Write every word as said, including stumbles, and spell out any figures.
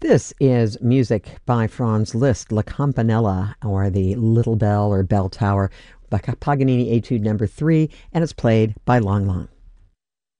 This is music by Franz Liszt, La Campanella, or the Little Bell or Bell Tower, by Paganini Etude Number Three, and it's played by Lang Lang.